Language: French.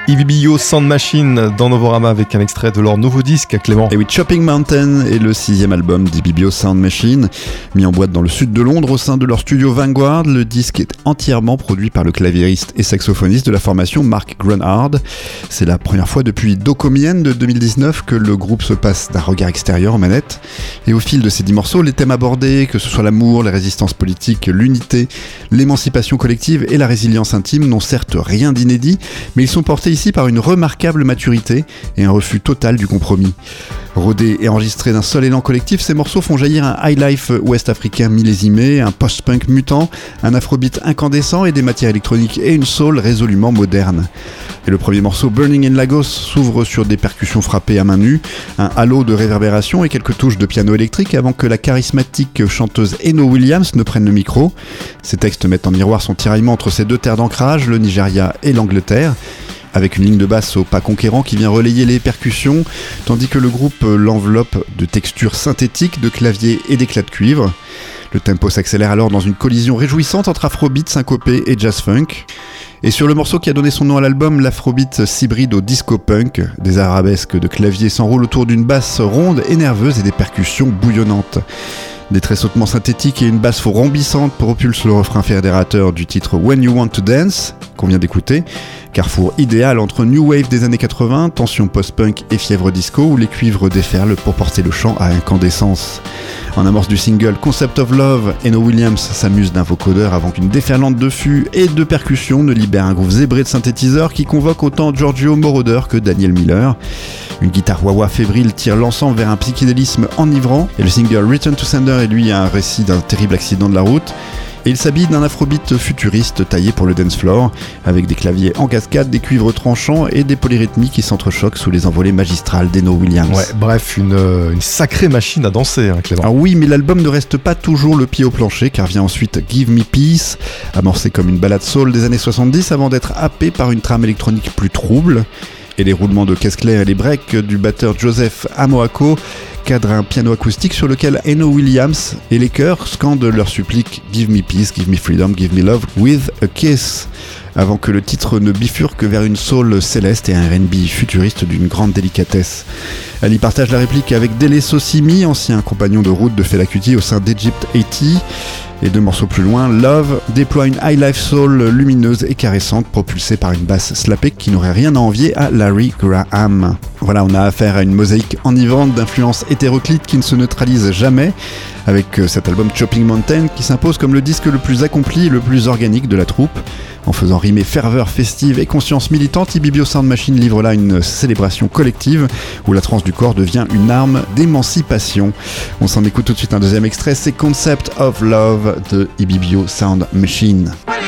Ibibio Sound Machine dans Novorama avec un extrait de leur nouveau disque, Clément. Et oui, Chopping Mountain est le 6e album d'Ibibio Sound Machine, mis en boîte dans le sud de Londres au sein de leur studio Vanguard. Le disque est entièrement produit par le claviériste et saxophoniste de la formation Mark Grunhard. C'est la première fois depuis Dokomien de 2019 que le groupe se passe d'un regard extérieur aux manettes. Et au fil de ces 10 morceaux, les thèmes abordés, que ce soit l'amour, la résistance politique, l'unité, l'émancipation collective et la résilience intime, n'ont certes rien d'inédit, mais ils sont portés ici par une remarquable maturité et un refus total du compromis. Rodés et enregistrés d'un seul élan collectif, ces morceaux font jaillir un highlife ouest-africain millésimé, un post-punk mutant, un afrobeat incandescent et des matières électroniques et une soul résolument moderne. Et le premier morceau, Burning in Lagos, s'ouvre sur des percussions frappées à main nue, un halo de réverbération et quelques touches de piano électrique avant que la charismatique chanteuse Eno Williams ne prenne le micro. Ces textes mettent en miroir son tiraillement entre ces deux terres d'ancrage, le Nigeria et l'Angleterre, avec une ligne de basse au pas conquérant qui vient relayer les percussions, tandis que le groupe l'enveloppe de textures synthétiques, de claviers et d'éclats de cuivre. Le tempo s'accélère alors dans une collision réjouissante entre afrobeat syncopé et jazz funk. Et sur le morceau qui a donné son nom à l'album, l'afrobeat s'hybride au disco punk. Des arabesques de clavier s'enroulent autour d'une basse ronde et nerveuse et des percussions bouillonnantes. Des tressautements synthétiques et une basse rombissante propulsent le refrain fédérateur du titre When You Want to Dance, qu'on vient d'écouter. Carrefour idéal entre New Wave des années 80, tension post-punk et fièvre disco, où les cuivres déferlent pour porter le chant à incandescence. En amorce du single Concept of Love, Eno Williams s'amuse d'un vocodeur avant qu'une déferlante de fûts et de percussions ne libère un groove zébré de synthétiseurs qui convoque autant Giorgio Moroder que Daniel Miller. Une guitare wah-wah fébrile tire l'ensemble vers un psychédélisme enivrant, et le single Return to Sender est lui un récit d'un terrible accident de la route. Et il s'habille d'un afrobeat futuriste taillé pour le dance floor, avec des claviers en cascade, des cuivres tranchants et des polyrythmies qui s'entrechoquent sous les envolées magistrales d'Eno Williams. Ouais, bref, une sacrée machine à danser, hein, Clément. Ah oui, mais l'album ne reste pas toujours le pied au plancher, car vient ensuite Give Me Peace, amorcé comme une ballade soul des années 70 avant d'être happé par une trame électronique plus trouble. Et les roulements de caisse claire et les breaks du batteur Joseph Amoako cadrent un piano acoustique sur lequel Eno Williams et les chœurs scandent leur supplique Give me peace, give me freedom, give me love with a kiss, avant que le titre ne bifurque vers une soul céleste et un R&B futuriste d'une grande délicatesse. Elle y partage la réplique avec Dele Sosimi, ancien compagnon de route de Fela Kuti au sein d'Egypt 80. Et 2 morceaux plus loin, Love déploie une high life soul lumineuse et caressante propulsée par une basse slappée qui n'aurait rien à envier à Larry Graham. Voilà, on a affaire à une mosaïque enivrante d'influences hétéroclites qui ne se neutralisent jamais, avec cet album Chopping Mountain qui s'impose comme le disque le plus accompli et le plus organique de la troupe. En faisant rimer ferveur festive et conscience militante, Ibibio Sound Machine livre là une célébration collective où la transe du corps devient une arme d'émancipation. On s'en écoute tout de suite un deuxième extrait, c'est Concept of Love de Ibibio Sound Machine.